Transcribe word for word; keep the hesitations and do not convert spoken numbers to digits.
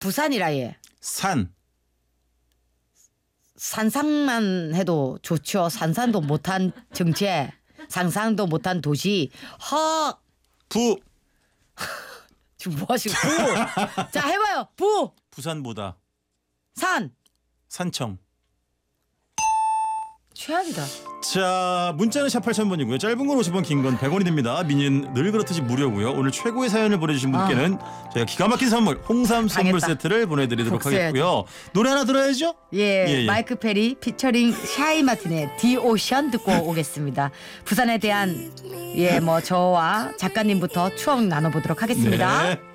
부산이라 예. 산. 산상만 해도 좋죠. 산산도 못한 정체, 상상도 못한 도시. 허. 부. 지금 뭐 하시고? 부. 자 해봐요. 부. 부산보다. 산. 산청. 최악이다. 자, 문자는 샷 팔천 번이고요. 짧은 건 오십 원, 긴 건 백 원이 됩니다. 미니는 늘 그렇듯이 무료고요. 오늘 최고의 사연을 보내주신 분께는 아. 저희가 기가 막힌 선물 홍삼 선물 당했다. 세트를 보내드리도록 하겠고요. 노래 하나 들어야죠? 예, 예, 예. 마이크 페리 피처링 샤이 마틴의 디오션 듣고 오겠습니다. 부산에 대한 예, 뭐 저와 작가님부터 추억 나눠보도록 하겠습니다. 네.